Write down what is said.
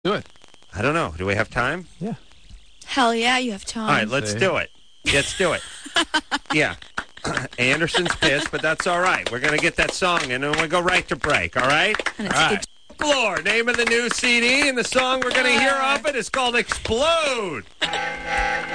Do it. I don't know. Do we have time? Yeah. Hell yeah, you have time. All right, let's do it. Let's do it. Yeah. Anderson's pissed, but that's all right. We're going to get that song, and then we'll go right to break, all right? And All it's right. Folklore, name of the new CD, and the song we're going to hear off it is called Explode.